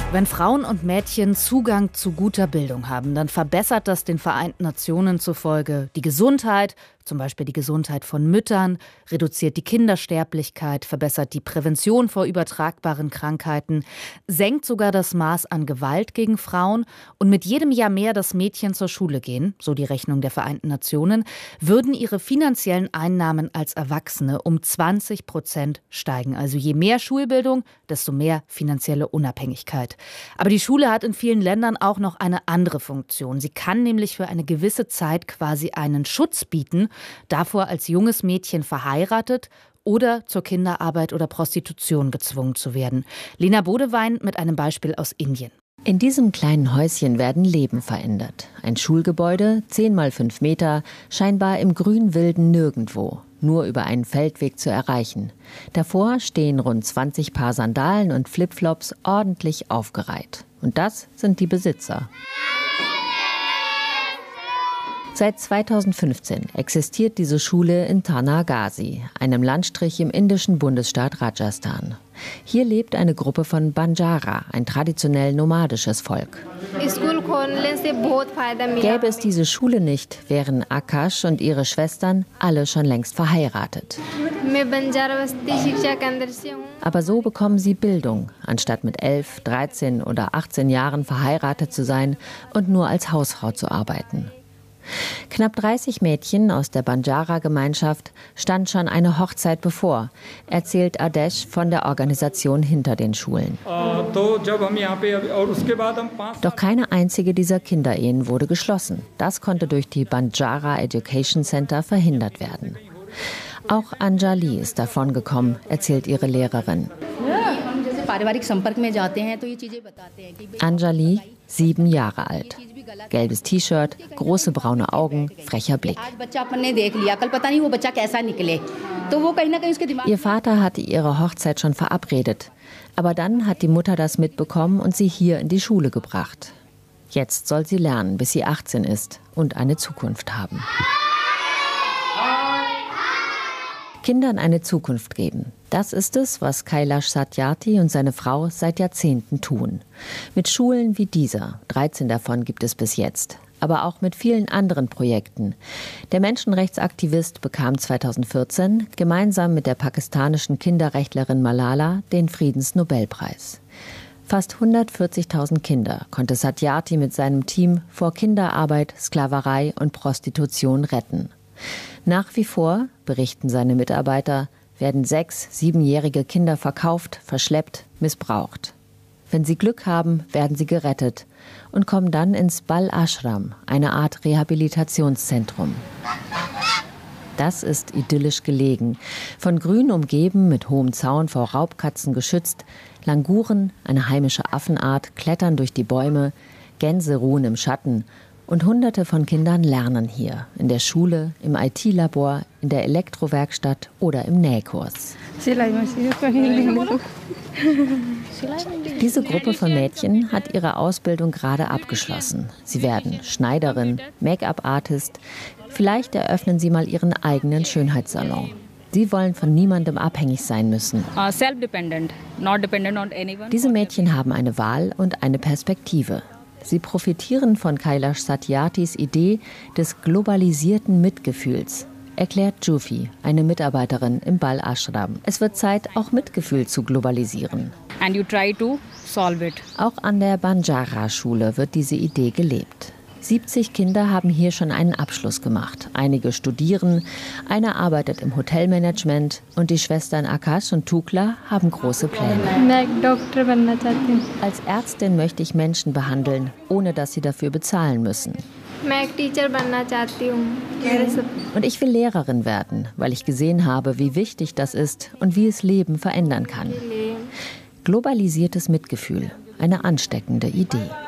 Wenn Frauen und Mädchen Zugang zu guter Bildung haben, dann verbessert das den Vereinten Nationen zufolge die Gesundheit, zum Beispiel die Gesundheit von Müttern, reduziert die Kindersterblichkeit, verbessert die Prävention vor übertragbaren Krankheiten, senkt sogar das Maß an Gewalt gegen Frauen und mit jedem Jahr mehr, dass Mädchen zur Schule gehen, so die Rechnung der Vereinten Nationen, würden ihre finanziellen Einnahmen als Erwachsene um 20% steigen. Also je mehr Schulbildung, desto mehr finanzielle Unabhängigkeit. Aber die Schule hat in vielen Ländern auch noch eine andere Funktion. Sie kann nämlich für eine gewisse Zeit quasi einen Schutz bieten, davor als junges Mädchen verheiratet oder zur Kinderarbeit oder Prostitution gezwungen zu werden. Lena Bodewein mit einem Beispiel aus Indien. In diesem kleinen Häuschen werden Leben verändert. Ein Schulgebäude, 10 mal 5 Meter, scheinbar im grün-wilden Nirgendwo, nur über einen Feldweg zu erreichen. Davor stehen rund 20 Paar Sandalen und Flipflops ordentlich aufgereiht. Und das sind die Besitzer. Seit 2015 existiert diese Schule in Tanagazi, einem Landstrich im indischen Bundesstaat Rajasthan. Hier lebt eine Gruppe von Banjara, ein traditionell nomadisches Volk. Gäbe es diese Schule nicht, wären Akash und ihre Schwestern alle schon längst verheiratet. Aber so bekommen sie Bildung, anstatt mit 11, 13 oder 18 Jahren verheiratet zu sein und nur als Hausfrau zu arbeiten. Knapp 30 Mädchen aus der Banjara-Gemeinschaft stand schon eine Hochzeit bevor, erzählt Adesh von der Organisation hinter den Schulen. Doch keine einzige dieser Kinderehen wurde geschlossen. Das konnte durch die Banjara Education Center verhindert werden. Auch Anjali ist davon gekommen, erzählt ihre Lehrerin. Anjali, 7 Jahre alt. Gelbes T-Shirt, große braune Augen, frecher Blick. Ihr Vater hatte ihre Hochzeit schon verabredet. Aber dann hat die Mutter das mitbekommen und sie hier in die Schule gebracht. Jetzt soll sie lernen, bis sie 18 ist und eine Zukunft haben. Kindern eine Zukunft geben. Das ist es, was Kailash Satyarthi und seine Frau seit Jahrzehnten tun. Mit Schulen wie dieser, 13 davon gibt es bis jetzt, aber auch mit vielen anderen Projekten. Der Menschenrechtsaktivist bekam 2014 gemeinsam mit der pakistanischen Kinderrechtlerin Malala den Friedensnobelpreis. Fast 140.000 Kinder konnte Satyarthi mit seinem Team vor Kinderarbeit, Sklaverei und Prostitution retten. Nach wie vor, berichten seine Mitarbeiter, werden 6-, 7-jährige Kinder verkauft, verschleppt, missbraucht. Wenn sie Glück haben, werden sie gerettet und kommen dann ins Bal Ashram, eine Art Rehabilitationszentrum. Das ist idyllisch gelegen, von Grün umgeben, mit hohem Zaun vor Raubkatzen geschützt. Languren, eine heimische Affenart, klettern durch die Bäume, Gänse ruhen im Schatten. Und Hunderte von Kindern lernen hier, in der Schule, im IT-Labor, in der Elektrowerkstatt oder im Nähkurs. Diese Gruppe von Mädchen hat ihre Ausbildung gerade abgeschlossen. Sie werden Schneiderin, Make-up-Artist. Vielleicht eröffnen sie mal ihren eigenen Schönheitssalon. Sie wollen von niemandem abhängig sein müssen. Diese Mädchen haben eine Wahl und eine Perspektive. Sie profitieren von Kailash Satyarthis Idee des globalisierten Mitgefühls, erklärt Jufi, eine Mitarbeiterin im Bal Ashram. Es wird Zeit, auch Mitgefühl zu globalisieren. Auch an der Banjara-Schule wird diese Idee gelebt. 70 Kinder haben hier schon einen Abschluss gemacht. Einige studieren, einer arbeitet im Hotelmanagement und die Schwestern Akash und Tukla haben große Pläne. Als Ärztin möchte ich Menschen behandeln, ohne dass sie dafür bezahlen müssen. Und ich will Lehrerin werden, weil ich gesehen habe, wie wichtig das ist und wie es Leben verändern kann. Globalisiertes Mitgefühl, eine ansteckende Idee.